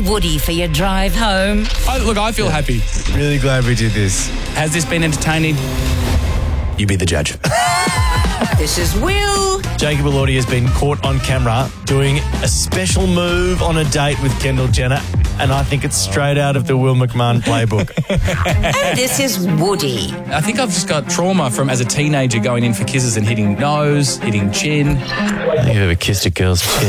Woody for your drive home. I feel happy. Really glad we did this. Has this been entertaining? You be the judge. This is Will. Jacob Elordi has been caught on camera doing a special move on a date with Kendall Jenner, and I think it's straight out of the Will McMahon playbook. And this is Woody. I think I've just got trauma from as a teenager going in for kisses and hitting nose, hitting chin. I think I've ever kissed a girl's chin.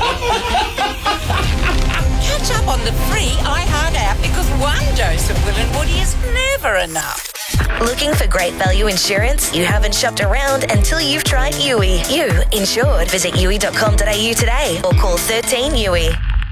Catch up on the free iHeart app because one dose of Will and Woody is never enough. Looking for great value insurance? You haven't shopped around until you've tried Yui. You insured. Visit yui.com.au today or call 13 Yui.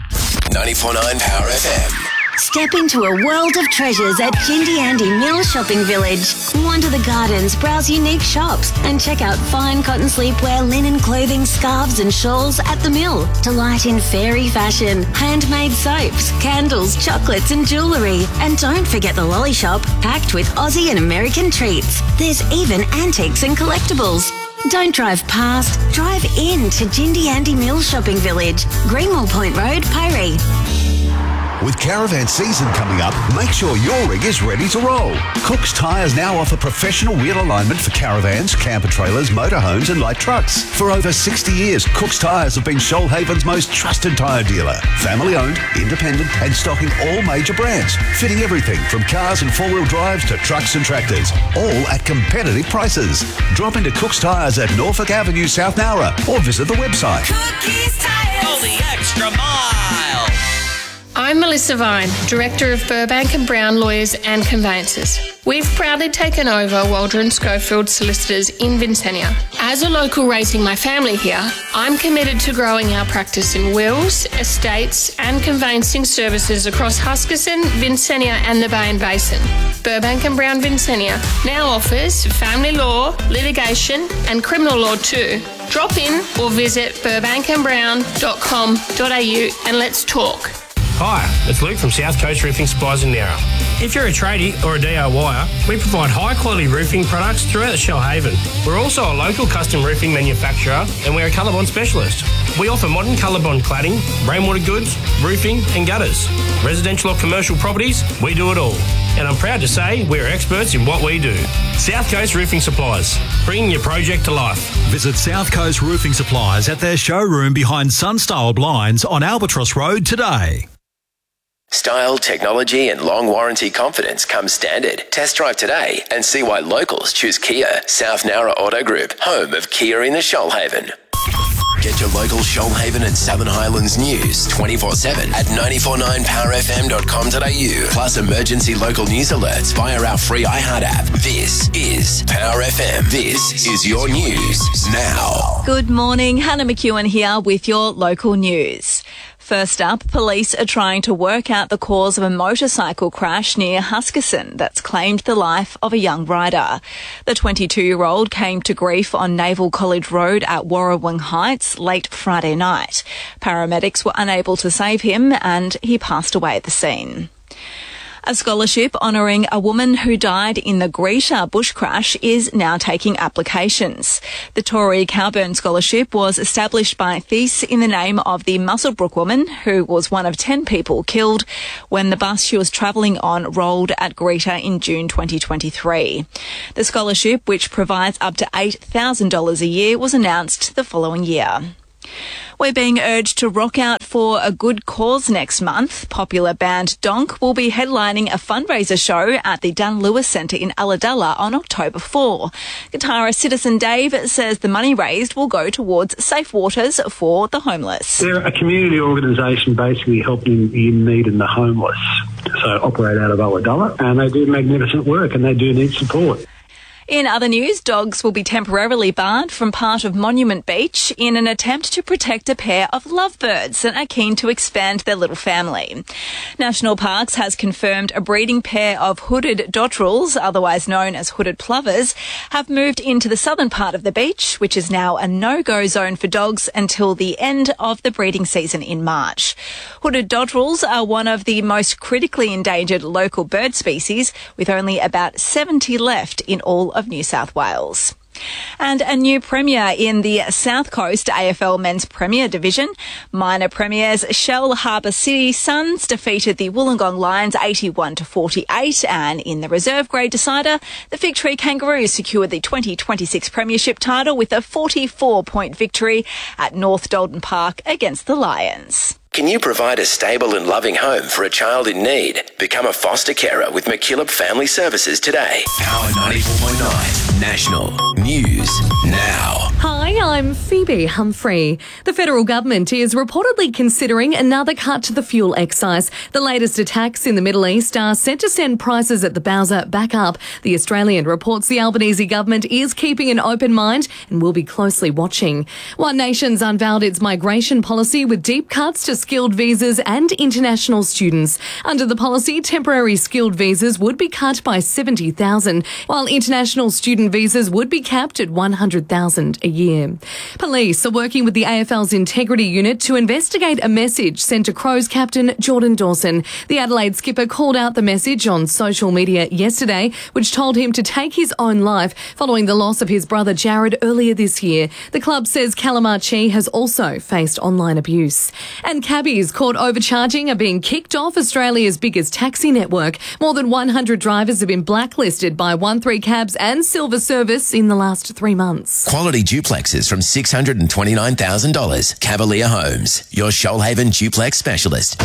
94.9 Power FM. Step into a world of treasures at Jindy Andy Mill Shopping Village. Wander the gardens, browse unique shops, and check out fine cotton sleepwear, linen clothing, scarves and shawls at the mill. Delight in fairy fashion, handmade soaps, candles, chocolates and jewellery. And don't forget the lolly shop, packed with Aussie and American treats. There's even antiques and collectibles. Don't drive past, drive in to Jindy Andy Mill Shopping Village, Greenwell Point Road, Piree. With caravan season coming up, make sure your rig is ready to roll. Cook's Tyres now offer professional wheel alignment for caravans, camper trailers, motorhomes and light trucks. For over 60 years, Cook's Tyres have been Shoalhaven's most trusted tyre dealer. Family owned, independent and stocking all major brands. Fitting everything from cars and four-wheel drives to trucks and tractors. All at competitive prices. Drop into Cook's Tyres at Norfolk Avenue, South Nowra or visit the website. Cookies Tires. Go the extra mile. I'm Melissa Vine, Director of Burbank and Brown Lawyers and Conveyancers. We've proudly taken over Waldron Schofield Solicitors in Vincennia. As a local raising my family here, I'm committed to growing our practice in wills, estates and conveyancing services across Huskisson, Vincennia and the Bay and Basin. Burbank and Brown Vincennia now offers family law, litigation and criminal law too. Drop in or visit burbankandbrown.com.au and let's talk. Hi, it's Luke from South Coast Roofing Supplies in Nowra. If you're a tradie or a DIYer, we provide high-quality roofing products throughout the Shoalhaven. We're also a local custom roofing manufacturer and we're a ColourBond specialist. We offer modern ColourBond cladding, rainwater goods, roofing and gutters. Residential or commercial properties, we do it all. And I'm proud to say we're experts in what we do. South Coast Roofing Supplies, bringing your project to life. Visit South Coast Roofing Supplies at their showroom behind Sunstyle Blinds on Albatross Road today. Style, technology and long warranty confidence come standard. Test drive today and see why locals choose Kia. South Nowra Auto Group, home of Kia in the Shoalhaven. Get your local Shoalhaven and Southern Highlands news 24/7 at 949powerfm.com.au. Plus emergency local news alerts via our free iHeart app. This is Power FM. This is your news now. Good morning, Hannah McEwen here with your local news. First up, police are trying to work out the cause of a motorcycle crash near Huskisson that's claimed the life of a young rider. The 22-year-old came to grief on Naval College Road at Warrawong Heights late Friday night. Paramedics were unable to save him and he passed away at the scene. A scholarship honouring a woman who died in the Grisha bush crash is now taking applications. The Tory Cowburn Scholarship was established by Thies in the name of the Muswellbrook woman, who was one of 10 people killed when the bus she was travelling on rolled at Grisha in June 2023. The scholarship, which provides up to $8,000 a year, was announced the following year. We're being urged to rock out for a good cause next month. Popular band Donk will be headlining a fundraiser show at the Dunn Lewis Centre in Ulladulla on October 4. Guitarist Citizen Dave says the money raised will go towards safe waters for the homeless. They're a community organisation basically helping the in need and the homeless. So operate out of Ulladulla, and they do magnificent work and they do need support. In other news, dogs will be temporarily barred from part of Monument Beach in an attempt to protect a pair of lovebirds that are keen to expand their little family. National Parks has confirmed a breeding pair of hooded dotterels, otherwise known as hooded plovers, have moved into the southern part of the beach, which is now a no-go zone for dogs until the end of the breeding season in March. Hooded dotterels are one of the most critically endangered local bird species, with only about 70 left in all of New South Wales. And a new premier in the South Coast AFL Men's Premier Division. Minor premiers Shell Harbour City Suns defeated the Wollongong Lions 81-48, and in the reserve grade decider, the Fig Tree Kangaroos secured the 2026 premiership title with a 44-point victory at North Dalton Park against the Lions. Can you provide a stable and loving home for a child in need? Become a foster carer with McKillop Family Services today. Power 94.9 National News Now. Hi, I'm Phoebe Humphrey. The federal government is reportedly considering another cut to the fuel excise. The latest attacks in the Middle East are set to send prices at the Bowser back up. The Australian reports the Albanese government is keeping an open mind and will be closely watching. One Nation's unveiled its migration policy with deep cuts to skilled visas and international students. Under the policy, temporary skilled visas would be cut by 70,000, while international student visas would be capped at 100,000 a year. Police are working with the AFL's Integrity Unit to investigate a message sent to Crows captain Jordan Dawson. The Adelaide skipper called out the message on social media yesterday, which told him to take his own life following the loss of his brother Jared earlier this year. The club says Calamarchi has also faced online abuse. And cabbies caught overcharging are being kicked off Australia's biggest taxi network. More than 100 drivers have been blacklisted by 13 Cabs and Silver Service in the last 3 months. Quality duplexes from $629,000. Cavalier Homes, your Shoalhaven duplex specialist.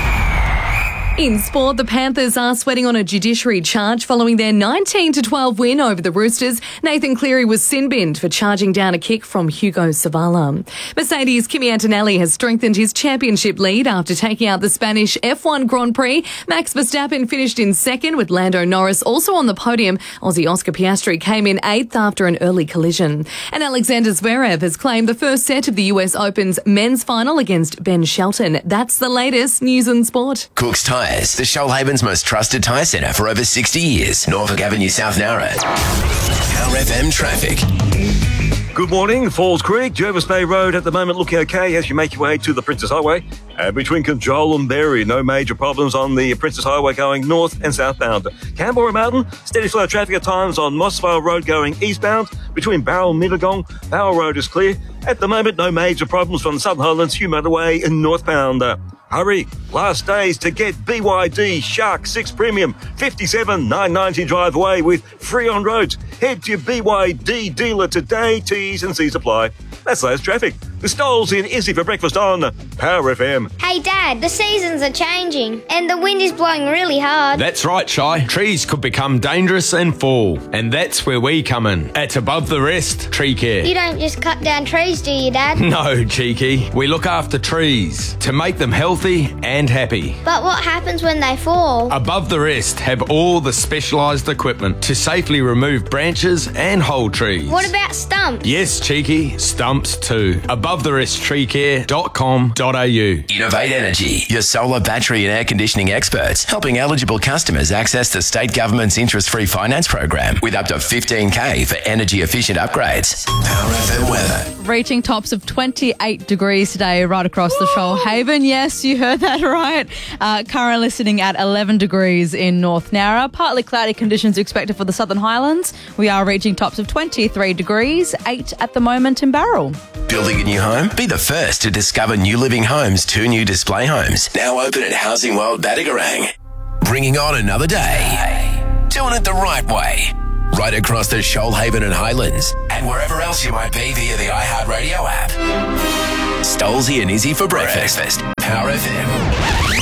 In sport, the Panthers are sweating on a judiciary charge following their 19-12 win over the Roosters. Nathan Cleary was sin-binned for charging down a kick from Hugo Savala. Mercedes' Kimi Antonelli has strengthened his championship lead after taking out the Spanish F1 Grand Prix. Max Verstappen finished in second, with Lando Norris also on the podium. Aussie Oscar Piastri came in 8th after an early collision. And Alexander Zverev has claimed the first set of the US Open's men's final against Ben Shelton. That's the latest news and sport. Cook's Tyres, the Shoalhaven's most trusted tyre centre for over 60 years. Norfolk Avenue, South Nowra. Power FM traffic. Good morning. Falls Creek, Jervis Bay Road at the moment looking okay as you make your way to the Princess Highway. Between Conjola and Berry, no major problems on the Princess Highway going north and southbound. Canberra Mountain, steady slow traffic at times on Mossvale Road going eastbound. Between Barrel and Mittagong, Barrel Road is clear. At the moment, no major problems from the Southern Highlands, Hugh Motorway and northbound. Hurry, last days to get BYD Shark 6 Premium, 57,990 drive away with free on roads. Head to your BYD dealer today, T's and C's apply. That's last traffic. The Stoles in Izzy for breakfast on Power FM. Hey Dad, the seasons are changing and the wind is blowing really hard. That's right, Shy. Trees could become dangerous and fall, and that's where we come in. At Above the Rest Tree Care. You don't just cut down trees, do you, Dad? No, cheeky. We look after trees to make them healthy and happy. But what happens when they fall? Above the Rest have all the specialised equipment to safely remove branches and whole trees. What about stumps? Yes, cheeky. Stumps too. AboveTheRestTreeCare.com.au. Innovate Energy, your solar, battery and air conditioning experts, helping eligible customers access the state government's interest-free finance program with up to $15,000 for energy-efficient upgrades. Power FM weather. Reaching tops of 28 degrees today right across the Shoalhaven. Yes, you heard that right. Currently sitting at 11 degrees in North Nowra. Partly cloudy conditions expected for the Southern Highlands. We are reaching tops of 23 degrees, 8 at the moment in Barrel. Building a new home? Be the first to discover New Living Homes' 2 new display homes. Now open at Housing World Battigarang. Bringing on another day. Doing it the right way. Right across the Shoalhaven and Highlands. And wherever else you might be via the iHeartRadio app. Stolzy and Izzy for breakfast. Power FM.